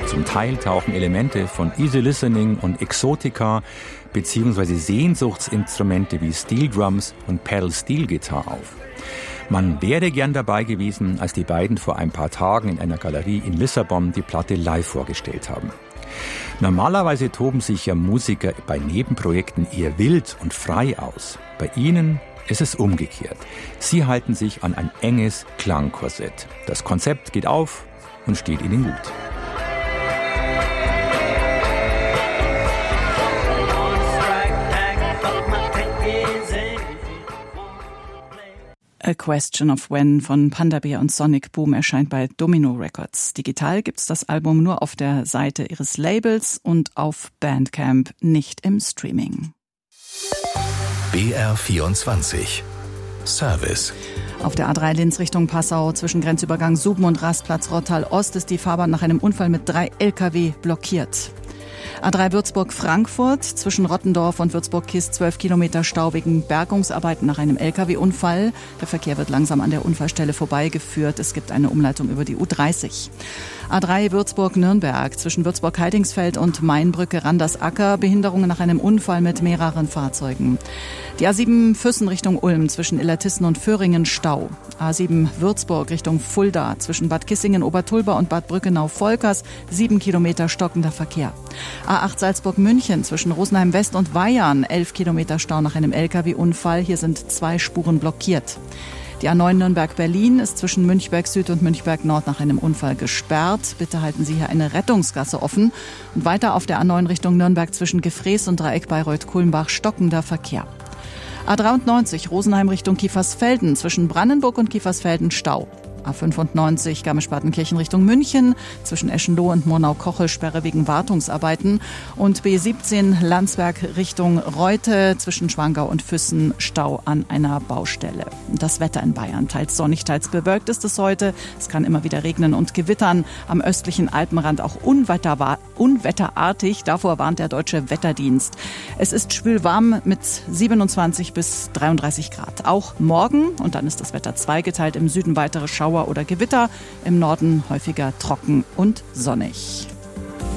Zum Teil tauchen Elemente von Easy Listening und Exotica bzw. Sehnsuchtsinstrumente wie Steel Drums und Pedal Steel Guitar auf. Man wäre gern dabei gewesen, als die beiden vor ein paar Tagen in einer Galerie in Lissabon die Platte live vorgestellt haben. Normalerweise toben sich ja Musiker bei Nebenprojekten eher wild und frei aus. Bei ihnen ist es umgekehrt. Sie halten sich an ein enges Klangkorsett. Das Konzept geht auf und steht ihnen gut. A Question of When von Panda Bear und Sonic Boom erscheint bei Domino Records. Digital gibt's das Album nur auf der Seite ihres Labels und auf Bandcamp, nicht im Streaming. BR24 Service. Auf der A3 Linz Richtung Passau zwischen Grenzübergang Suben und Rastplatz Rottal-Ost ist die Fahrbahn nach einem Unfall mit 3 Lkw blockiert. A3 Würzburg-Frankfurt zwischen Rottendorf und Würzburg-Kist 12 Kilometer Stau wegen Bergungsarbeiten nach einem Lkw-Unfall. Der Verkehr wird langsam an der Unfallstelle vorbeigeführt. Es gibt eine Umleitung über die U30. A3 Würzburg-Nürnberg zwischen Würzburg-Heidingsfeld und Mainbrücke-Randersacker. Behinderungen nach einem Unfall mit mehreren Fahrzeugen. Die A7 Füssen Richtung Ulm zwischen Illertissen und Föhringen Stau. A7 Würzburg Richtung Fulda zwischen Bad Kissingen, Obertulba und Bad Brückenau-Volkers 7 Kilometer stockender Verkehr. A8 Salzburg-München zwischen Rosenheim West und Weyarn 11 Kilometer Stau nach einem Lkw-Unfall. Hier sind 2 Spuren blockiert. Die A9 Nürnberg-Berlin ist zwischen Münchberg Süd und Münchberg Nord nach einem Unfall gesperrt. Bitte halten Sie hier eine Rettungsgasse offen. Und weiter auf der A9 Richtung Nürnberg zwischen Gefrees und Dreieck Bayreuth-Kulmbach stockender Verkehr. A93 Rosenheim Richtung Kiefersfelden zwischen Brandenburg und Kiefersfelden Stau. A95 Garmisch-Partenkirchen Richtung München zwischen Eschenloh und Murnau-Kochel Sperre wegen Wartungsarbeiten und B17 Landsberg Richtung Reute zwischen Schwangau und Füssen Stau an einer Baustelle. Das Wetter in Bayern, teils sonnig, teils bewölkt ist es heute. Es kann immer wieder regnen und gewittern. Am östlichen Alpenrand auch unwetterartig. Davor warnt der Deutsche Wetterdienst. Es ist schwül-warm mit 27 bis 33 Grad. Auch morgen, und dann ist das Wetter zweigeteilt, im Süden weitere Schauer oder Gewitter, im Norden häufiger trocken und sonnig.